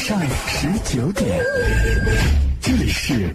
上19点，这里是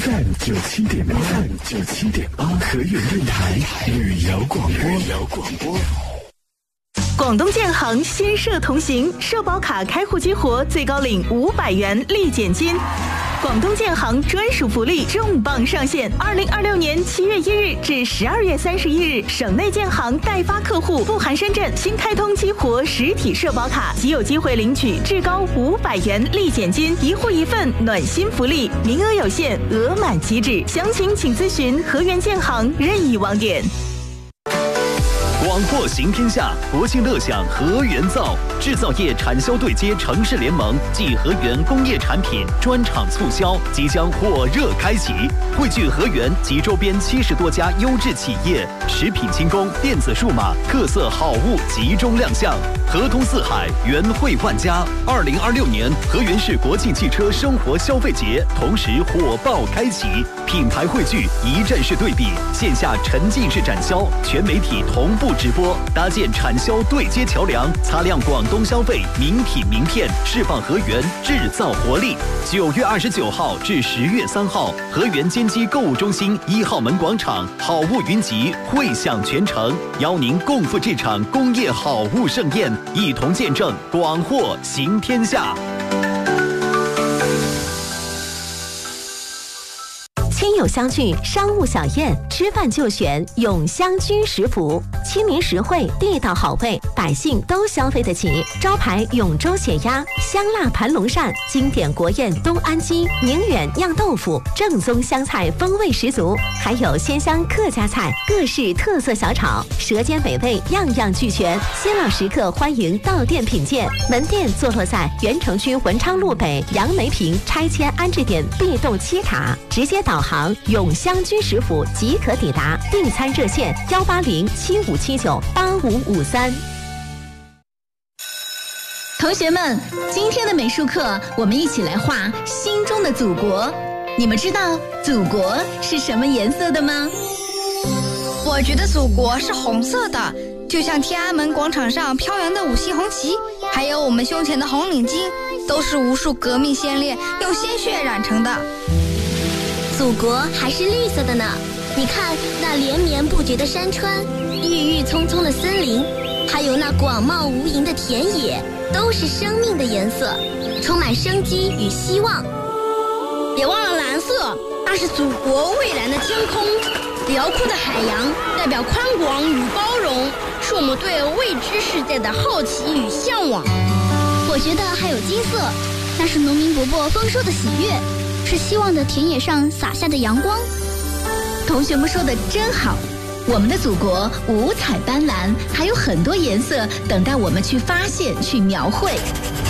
FM97.8河源电台旅游广播。 广东建行新社同行，社保卡开户激活，最高领500元立减金。广东建行专属福利重磅上线！2026年7月1日至12月31日，省内建行代发客户不含深圳新开通激活实体社保卡，即有机会领取至高500元立减金，一户一份暖心福利，名额有限，额满即止。详情请咨询河源建行任意网点。 广货行天下，国庆乐享河源造，制造业产销对接城市联盟暨河源工业产品专场促销即将火热开启，汇聚河源及周边70多家优质企业，食品轻工、电子数码特色好物集中亮相，河通四海，源汇万家。2026年河源市国庆汽车生活消费节同时火爆开启，品牌汇聚，一站式对比，线下沉浸式展销，全媒体同步直播，搭建产销对接桥梁，擦亮广东消费名品名片，释放河源制造活力。9月29号至10月3号，河源坚基购物中心1号门广场好物云集，汇享全城，邀您共赴这场工业好物盛宴，一同见证广货行天下。 亲友相聚，商务小宴，吃饭就选永香居食府，亲民实惠，地道好味，百姓都消费得起。招牌永州血鸭、香辣盘龙鳝，经典国宴东安鸡、宁远酿豆腐，正宗湘菜风味十足，还有鲜香客家菜，各式特色小炒，舌尖美味，样样俱全。新老食客欢迎到店品鉴，门店坐落在原城区文昌路北杨梅坪拆迁安置点 B 栋7卡，直接导航永香居食府即可抵达，订餐热线18075798553。 同学们，今天的美术课我们一起来画心中的祖国。你们知道祖国是什么颜色的吗？ 我觉得祖国是红色的，就像天安门广场上飘扬的5星红旗，还有我们胸前的红领巾，都是无数革命先烈用鲜血染成的。 祖国还是绿色的呢，你看那连绵不绝的山川，郁郁葱葱的森林，还有那广袤无垠的田野，都是生命的颜色，充满生机与希望。 别忘了蓝色，那是祖国蔚蓝的天空，辽阔的海洋代表宽广与包容，是我们对未知世界的好奇与向往。 我觉得还有金色，那是农民伯伯丰收的喜悦，是希望的田野上洒下的阳光。 同学们说的真好，我们的祖国五彩斑斓，还有很多颜色等待我们去发现、去描绘。